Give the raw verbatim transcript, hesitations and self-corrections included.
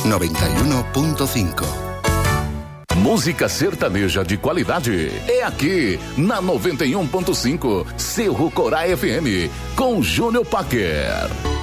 noventa y uno punto cinco. Música sertaneja de qualidade é aqui na noventa e um ponto cinco, Cerro Corá F M, com Júnior Packer.